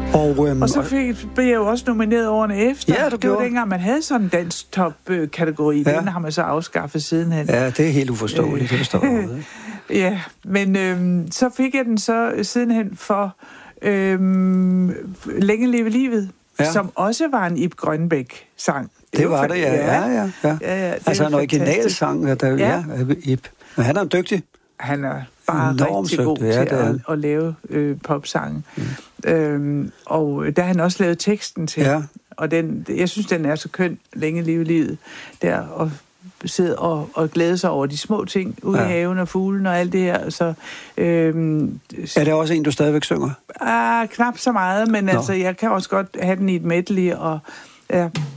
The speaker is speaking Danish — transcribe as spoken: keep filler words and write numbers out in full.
Og, øhm, og så fik, blev jeg jo også nomineret årene efter. Ja, du det gjorde. var dengang, man havde sådan en dansk top-kategori. Ja. Den har man så afskaffet sidenhen. Ja, det er helt uforståeligt. Øh. Det forstår jeg ikke. Ja, men øhm, så fik jeg den så sidenhen for øhm, Længe leve livet, ja. Som også var en Ib Grønbæk-sang. Det, det var, var det, ja. Ja, ja, ja. ja, ja altså en originalsang, der, ja. Ja, Ib. Men han er dygtig. Han er bare enormt rigtig god ja, til at, at lave øh, popsange. Mm. Øhm, og der har han også lavet teksten til. Ja. Og den, jeg synes, den er så køn, Længe leve livet, der og sidde og, og glæde sig over de små ting ude ja. I haven og fuglen og alt det her. Så, øhm, er det også en, du stadigvæk synger? Ah, knap så meget, men Nå. Altså, jeg kan også godt have den i et medley, og ja,